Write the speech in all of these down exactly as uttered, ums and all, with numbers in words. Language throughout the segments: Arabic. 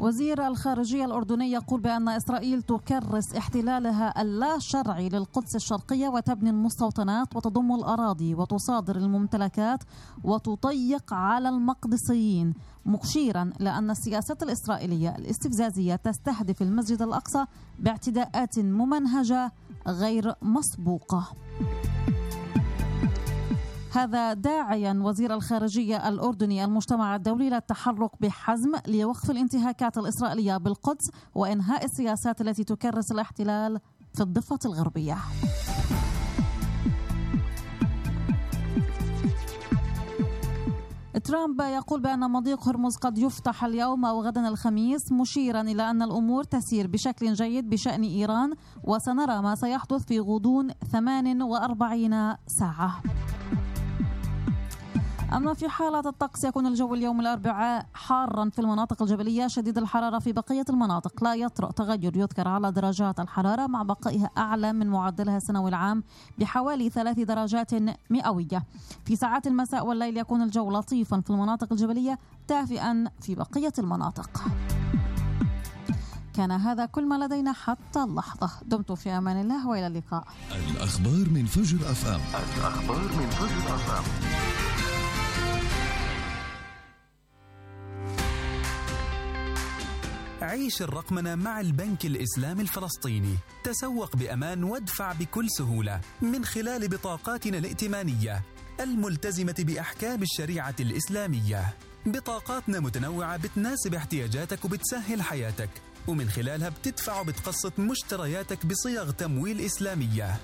وزير الخارجية الأردني يقول بأن إسرائيل تكرس احتلالها اللا شرعي للقدس الشرقية وتبني المستوطنات وتضم الأراضي وتصادر الممتلكات وتضيق على المقدسيين، مشيرا لأن السياسات الإسرائيلية الاستفزازية تستهدف المسجد الأقصى باعتداءات ممنهجة غير مسبوقة. هذا داعيا وزير الخارجية الأردني المجتمع الدولي للتحرك بحزم لوقف الانتهاكات الإسرائيلية بالقدس وإنهاء السياسات التي تكرس الاحتلال في الضفة الغربية. ترامب يقول بأن مضيق هرمز قد يفتح اليوم أو غدا الخميس، مشيرا إلى أن الأمور تسير بشكل جيد بشأن إيران وسنرى ما سيحدث في غضون ثمان وأربعين ساعة. أما في حالة الطقس يكون الجو اليوم الأربعاء حارا في المناطق الجبلية، شديد الحرارة في بقية المناطق، لا يطرأ تغير يذكر على درجات الحرارة مع بقائها أعلى من معدلها السنوي العام بحوالي ثلاث درجات مئوية. في ساعات المساء والليل يكون الجو لطيفا في المناطق الجبلية دافئا في بقية المناطق. كان هذا كل ما لدينا حتى اللحظة. دمتم في أمان الله وإلى اللقاء. الأخبار من فجر أف أم. الأخبار من فجر أف أم. عيش الرقمنة مع البنك الإسلامي الفلسطيني. تسوق بأمان وادفع بكل سهولة من خلال بطاقاتنا الائتمانية الملتزمة بأحكام الشريعة الإسلامية. بطاقاتنا متنوعة بتناسب احتياجاتك وبتسهل حياتك، ومن خلالها بتدفع وبتقسط مشترياتك بصيغ تمويل إسلامية.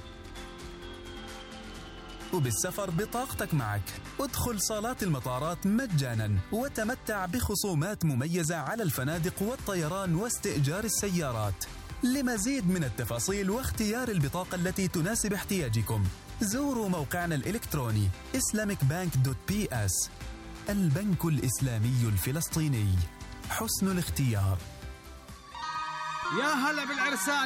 وبالسفر بطاقتك معك. ادخل صالات المطارات مجانا وتمتع بخصومات مميزة على الفنادق والطيران واستئجار السيارات. لمزيد من التفاصيل واختيار البطاقة التي تناسب احتياجكم زوروا موقعنا الإلكتروني إسلاميك بانك دوت بي إس. البنك الإسلامي الفلسطيني، حسن الاختيار. يا هلا بالعرسان.